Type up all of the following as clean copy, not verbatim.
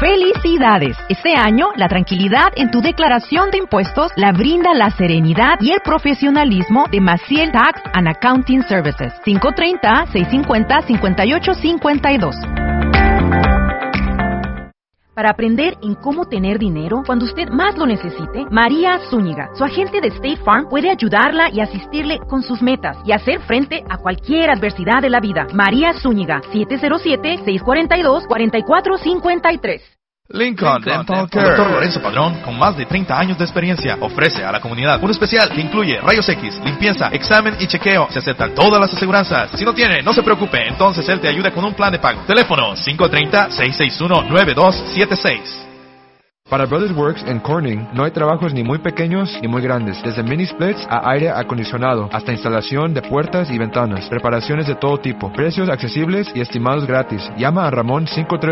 ¡Felicidades! Este año, la tranquilidad en tu declaración de impuestos la brinda la serenidad y el profesionalismo de Maciel Tax and Accounting Services. 530-650-5852. Para aprender en cómo tener dinero cuando usted más lo necesite, María Zúñiga, su agente de State Farm, puede ayudarla y asistirle con sus metas y hacer frente a cualquier adversidad de la vida. María Zúñiga, 707-642-4453. Lincoln Dental Care. El Dr. Lorenzo Padrón, con más de 30 años de experiencia, ofrece a la comunidad un especial que incluye rayos X, limpieza, examen y chequeo. Se aceptan todas las aseguranzas. Si no tiene, no se preocupe, entonces él te ayuda con un plan de pago. Teléfono 530-661-9276. Para Brothers Works en Corning, no hay trabajos ni muy pequeños ni muy grandes, desde mini splits a aire acondicionado, hasta instalación de puertas y ventanas, reparaciones de todo tipo, precios accesibles y estimados gratis. Llama a Ramón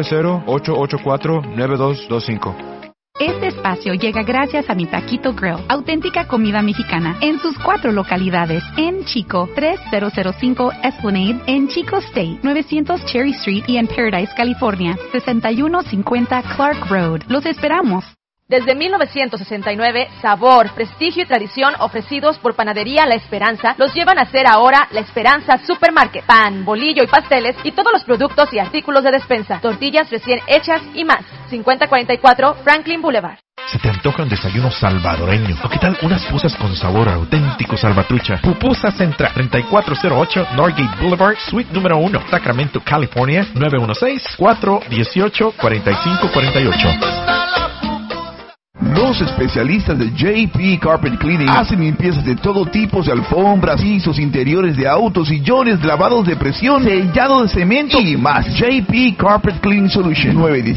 530-884-9225. Este espacio llega gracias a Mi Taquito Grill, auténtica comida mexicana, en sus 4 localidades, en Chico, 3005 Esplanade, en Chico State, 900 Cherry Street y en Paradise, California, 6150 Clark Road. Los esperamos. Desde 1969, sabor, prestigio y tradición ofrecidos por Panadería La Esperanza los llevan a ser ahora La Esperanza Supermarket. Pan, bolillo y pasteles y todos los productos y artículos de despensa. Tortillas recién hechas y más. 5044 Franklin Boulevard. ¿Se te antoja un desayuno salvadoreño? ¿O qué tal unas pupusas con sabor auténtico salvatrucha? Pupusa Central, 3408 Norgate Boulevard, Suite número 1, Sacramento, California, 916-418-4548. Los especialistas de JP Carpet Cleaning hacen limpiezas de todo tipo de alfombras, pisos, interiores de autos, sillones, lavados de presión, sellado de cemento y más. JP Carpet Cleaning Solution,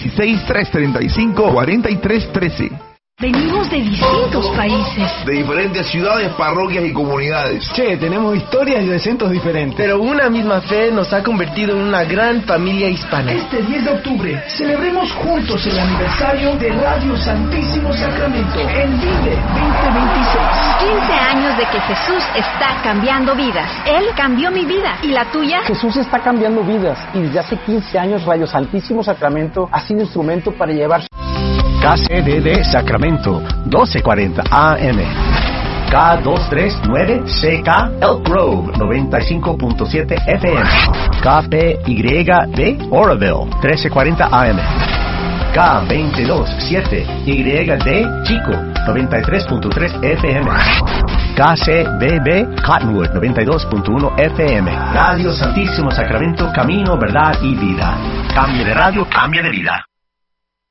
916-335-4313. Venimos de distintos países, De diferentes ciudades, parroquias y comunidades. Che, tenemos historias y acentos diferentes, pero una misma fe nos ha convertido en una gran familia hispana. Este 10 de octubre celebremos juntos el aniversario de Radio Santísimo Sacramento en Vive 2026. 15 años de que Jesús está cambiando vidas. Él cambió mi vida. ¿Y la tuya? Jesús está cambiando vidas y desde hace 15 años Radio Santísimo Sacramento ha sido instrumento para llevar KCDD Sacramento, 1240 AM. K239CK Elk Grove, 95.7 FM. KPYD Oroville, 1340 AM. K227YD Chico, 93.3 FM. KCBB Cottonwood, 92.1 FM. Radio Santísimo Sacramento, camino, verdad y vida. Cambia de radio, cambia de vida.